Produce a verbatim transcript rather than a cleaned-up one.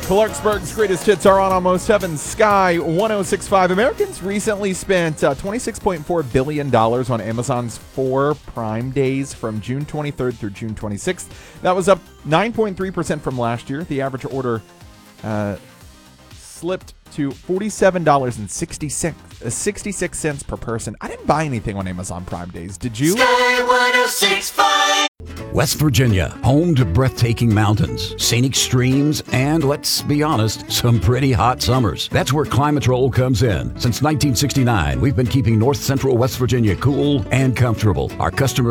Clarksburg's greatest hits are on almost heaven. Sky one oh six point five. Americans recently spent uh, twenty-six point four billion dollars on Amazon's four Prime Days from June twenty-third through June twenty-sixth. That was up nine point three percent from last year. The average order uh, slipped to forty-seven dollars and sixty-six cents per person. I didn't buy anything on Amazon Prime Days. Did you? Sky one oh six point five. West Virginia, home to breathtaking mountains, scenic streams, and let's be honest, some pretty hot summers. That's where Climatrol comes in. Since nineteen sixty-nine, we've been keeping north central West Virginia cool and comfortable. Our customers